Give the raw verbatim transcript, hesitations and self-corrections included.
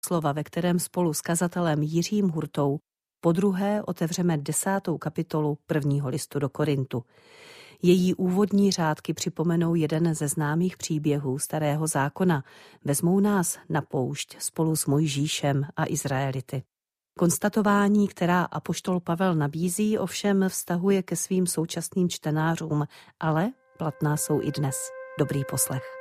slova, ve kterém spolu s kazatelem Jiřím Hurtou podruhé otevřeme desátou kapitolu prvního listu do Korintu. Její úvodní řádky připomenou jeden ze známých příběhů Starého zákona. Vezmou nás na poušť spolu s Mojžíšem a Izraelity. Konstatování, která apoštol Pavel nabízí, ovšem vztahuje ke svým současným čtenářům, ale platná jsou i dnes. Dobrý poslech.